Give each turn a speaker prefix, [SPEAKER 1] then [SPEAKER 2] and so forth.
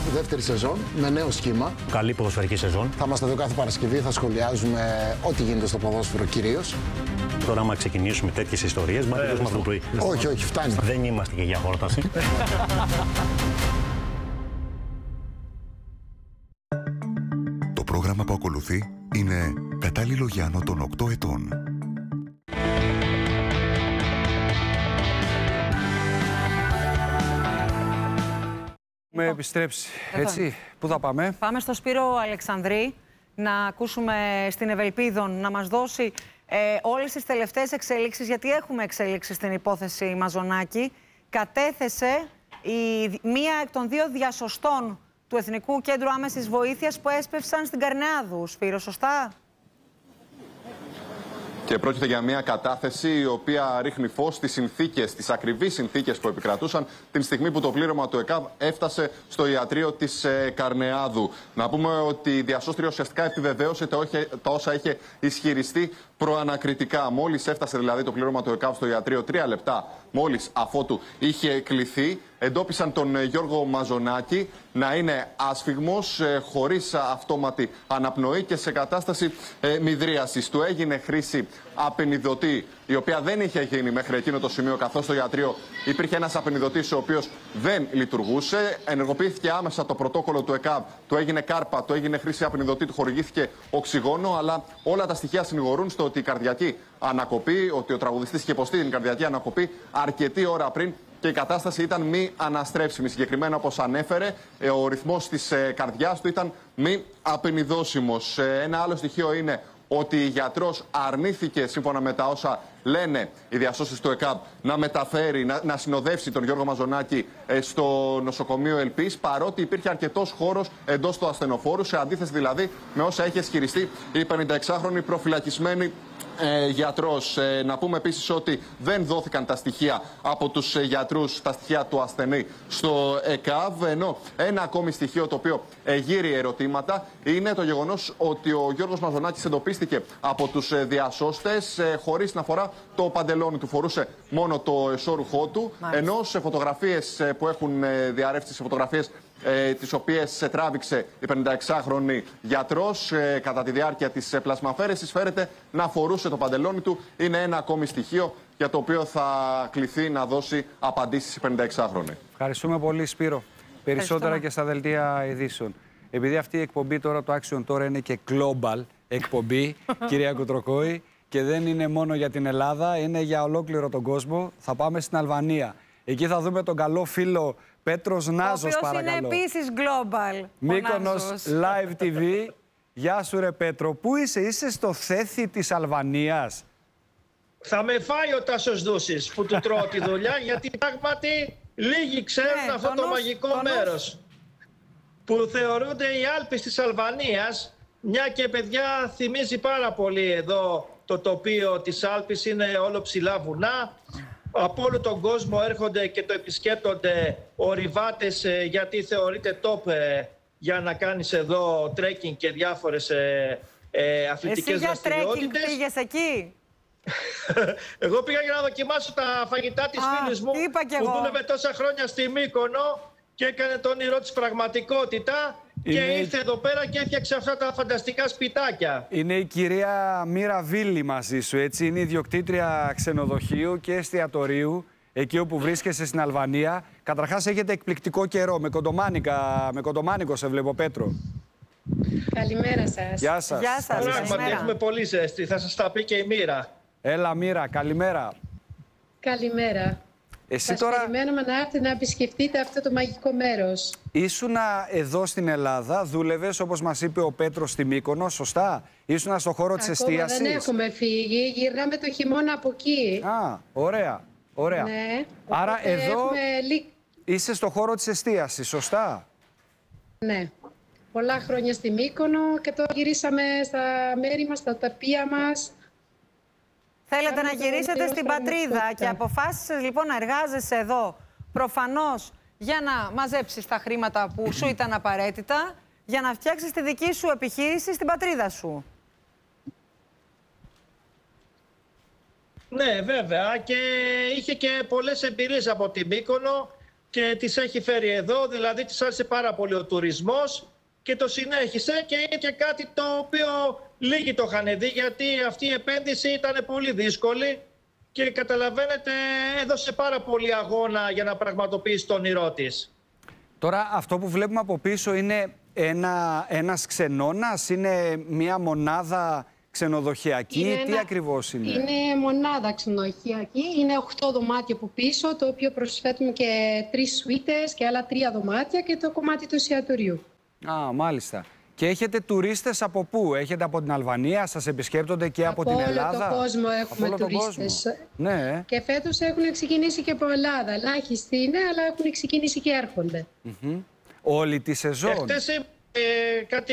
[SPEAKER 1] δεύτερη σεζόν με νέο σχήμα.
[SPEAKER 2] Καλή ποδοσφαιρική σεζόν.
[SPEAKER 1] Θα είμαστε εδώ κάθε Παρασκευή, θα σχολιάζουμε ό,τι γίνεται στο ποδόσφαιρο κυρίως.
[SPEAKER 2] Τώρα, άμα ξεκινήσουμε τέτοιες ιστορίες, μα τελειώσουμε αυτό το πρωί.
[SPEAKER 1] Όχι, όχι, φτάνει.
[SPEAKER 2] Δεν είμαστε και για χόρταση.
[SPEAKER 3] Το πρόγραμμα που ακολουθεί είναι κατάλληλο για άνω των 8 ετών.
[SPEAKER 4] Έχουμε επιστρέψει. Έτσι, πού θα πάμε?
[SPEAKER 5] Πάμε στο Σπύρο Αλεξανδρή να ακούσουμε στην Ευελπίδων να μας δώσει όλες τις τελευταίες εξέλιξεις, γιατί έχουμε εξέλιξεις στην υπόθεση Μαζονάκη. Κατέθεσε μία εκ των δύο διασωστών του Εθνικού Κέντρου Άμεσης Βοήθειας που έσπευσαν στην Καρνεάδου. Σπύρο, σωστά?
[SPEAKER 6] Και πρόκειται για μια κατάθεση η οποία ρίχνει φως στις συνθήκες, τις ακριβείς συνθήκες που επικρατούσαν την στιγμή που το πλήρωμα του ΕΚΑΒ έφτασε στο ιατρείο της Καρνεάδου. Να πούμε ότι η διασώστρια ουσιαστικά επιβεβαίωσε τα όσα είχε ισχυριστεί προανακριτικά. Μόλις έφτασε δηλαδή το πλήρωμα του ΕΚΑΒ στο ιατρείο, 3 λεπτά μόλις αφότου είχε κληθεί, εντόπισαν τον Γιώργο Μαζονάκη να είναι άσφυγμος, χωρίς αυτόματη αναπνοή και σε κατάσταση μυδρίασης. Του έγινε χρήση απενιδωτή, η οποία δεν είχε γίνει μέχρι εκείνο το σημείο, καθώς στο ιατρείο υπήρχε ένας απενιδωτής ο οποίος δεν λειτουργούσε. Ενεργοποιήθηκε άμεσα το πρωτόκολλο του ΕΚΑΒ, του έγινε κάρπα, του έγινε χρήση απενιδωτή, του χορηγήθηκε οξυγόνο, αλλά όλα τα στοιχεία συνηγορούν στο ότι η καρδιακή ανακοπή, ότι ο τραγουδιστής είχε υποστεί την καρδιακή ανακοπή αρκετή ώρα πριν και η κατάσταση ήταν μη αναστρέψιμη. Συγκεκριμένα, όπως ανέφερε, ο ρυθμός της καρδιάς του ήταν μη απενιδώσιμος. Ένα άλλο στοιχείο είναι ότι η γιατρός αρνήθηκε, σύμφωνα με τα όσα λένε οι διασώστες του ΕΚΑΒ, να μεταφέρει, να συνοδεύσει τον Γιώργο Μαζονάκη στο νοσοκομείο Ελπής, παρότι υπήρχε αρκετός χώρος εντός του ασθενοφόρου, σε αντίθεση δηλαδή με όσα έχει ισχυριστεί η 56χρονη προφυλακισμένη γιατρός. Να πούμε επίσης ότι δεν δόθηκαν τα στοιχεία από τους γιατρούς, τα στοιχεία του ασθενή στο ΕΚΑΒ, ενώ ένα ακόμη στοιχείο το οποίο γύρει ερωτήματα είναι το γεγονός ότι ο Γιώργος Μαζονάκης εντοπίστηκε από τους διασώστες χωρίς να φορά το παντελόνι του. Φορούσε μόνο το εσώρουχό του, ενώ σε φωτογραφίες που έχουν διαρρεύσει, σε φωτογραφίες τις οποίες τράβηξε η 56χρονη γιατρός κατά τη διάρκεια της πλασμαφέρεσης, φέρεται να φορούσε το παντελόνι του. Είναι ένα ακόμη στοιχείο για το οποίο θα κληθεί να δώσει απαντήσεις η 56χρονη.
[SPEAKER 4] Ευχαριστούμε πολύ, Σπύρο. Περισσότερα και στα δελτία ειδήσεων. Επειδή αυτή η εκπομπή τώρα, το Action τώρα, είναι και global εκπομπή, κυρία Κουτροκόη, και δεν είναι μόνο για την Ελλάδα, είναι για ολόκληρο τον κόσμο, θα πάμε στην Αλβανία. Εκεί θα δούμε τον καλό φίλο Πέτρος Νάζος, παρακαλώ.
[SPEAKER 5] Είναι επίσης global.
[SPEAKER 4] Μύκονος Live TV. Γεια σου ρε Πέτρο. Πού είσαι στο Θέθη της Αλβανίας?
[SPEAKER 7] Θα με φάει ο Τάσος Δούσης που του τρώω τη δουλειά, γιατί πράγματι λίγοι ξέρουν αυτό το μαγικό μέρος που θεωρούνται οι Άλπεις της Αλβανίας, μια και παιδιά θυμίζει πάρα πολύ εδώ το τοπίο της Άλπης, είναι όλο ψηλά βουνά. Από όλο τον κόσμο έρχονται και το επισκέπτονται ορειβάτες, γιατί θεωρείται top για να κάνεις εδώ τρέκινγκ και διάφορες αθλητικές δραστηριότητες. Εσύ για τρέκινγκ πήγες εκεί? Εγώ πήγα για να δοκιμάσω τα φαγητά της φίλης μου που δούλευε τόσα χρόνια στη Μύκονο και έκανε το όνειρό της πραγματικότητα. Και ήρθε εδώ πέρα και έφτιαξε αυτά τα φανταστικά σπιτάκια.
[SPEAKER 4] Είναι η κυρία Μύρα Βίλη μαζί σου, έτσι. Είναι ιδιοκτήτρια ξενοδοχείου και εστιατορίου, εκεί όπου βρίσκεσαι στην Αλβανία. Καταρχάς έχετε εκπληκτικό καιρό, με κοντομάνικο σε βλέπω, Πέτρο.
[SPEAKER 8] Καλημέρα σας.
[SPEAKER 4] Γεια σας.
[SPEAKER 5] Γεια σας.
[SPEAKER 7] Πράγματι έχουμε πολύ ζέστη, θα σας τα πει και η Μύρα.
[SPEAKER 4] Έλα Μύρα, καλημέρα.
[SPEAKER 8] Καλημέρα.
[SPEAKER 4] Εσύ τώρα
[SPEAKER 8] περιμένουμε να έρθετε να επισκεφτείτε αυτό το μαγικό μέρος.
[SPEAKER 4] Ήσουνα εδώ στην Ελλάδα, δούλευες όπως μας είπε ο Πέτρος στη Μύκονο, σωστά? Ήσουνα στο χώρο της εστίασης?
[SPEAKER 8] Δεν έχουμε φύγει, γυρνάμε το χειμώνα από εκεί.
[SPEAKER 4] Α, ωραία, ωραία.
[SPEAKER 8] Ναι,
[SPEAKER 4] άρα εδώ είσαι στο χώρο της εστίασης, σωστά?
[SPEAKER 8] Ναι, πολλά χρόνια στη Μύκονο και τώρα γυρίσαμε στα μέρη μας, στα τοπία μας.
[SPEAKER 5] Θέλετε να γυρίσετε στην πατρίδα και αποφάσισες λοιπόν να εργάζεσαι εδώ, προφανώς για να μαζέψεις τα χρήματα που σου ήταν απαραίτητα, για να φτιάξεις τη δική σου επιχείρηση στην πατρίδα σου.
[SPEAKER 7] Ναι, βέβαια, και είχε και πολλές εμπειρίες από τη Μύκονο. και τις έχει φέρει εδώ, δηλαδή της άρεσε πάρα πολύ ο τουρισμός και το συνέχισε και είναι και κάτι το οποίο λίγοι το είχαν δει, γιατί αυτή η επένδυση ήταν πολύ δύσκολη και καταλαβαίνετε έδωσε πάρα πολύ αγώνα για να πραγματοποιήσει το όνειρό της.
[SPEAKER 4] Τώρα αυτό που βλέπουμε από πίσω είναι ένας ξενώνας, είναι μια μονάδα ξενοδοχειακή, τι ακριβώς είναι?
[SPEAKER 8] Είναι μονάδα ξενοδοχειακή, είναι 8 δωμάτια από πίσω, το οποίο προσθέτουμε και 3 σουίτες και άλλα 3 δωμάτια και το κομμάτι του εστιατορίου.
[SPEAKER 4] Α, μάλιστα. Και έχετε τουρίστες από πού? Έχετε από την Αλβανία, σας επισκέπτονται και από την Ελλάδα?
[SPEAKER 8] Από όλο τον κόσμο έχουμε τουρίστες.
[SPEAKER 4] Ναι.
[SPEAKER 8] Και φέτος έχουν ξεκινήσει και από Ελλάδα. Ελάχιστοι είναι, αλλά έχουν ξεκινήσει και έρχονται.
[SPEAKER 4] Όλη τη σεζόν.
[SPEAKER 7] Κάτι